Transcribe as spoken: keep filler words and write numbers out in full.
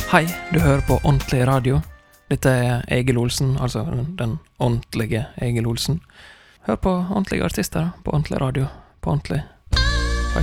Hei, du hører på Ordentlig Radio. Dette er Egil Olsen, altså den, den ordentlige Egil Olsen. Hør på ordentlige artister på ordentlig radio, på ordentlig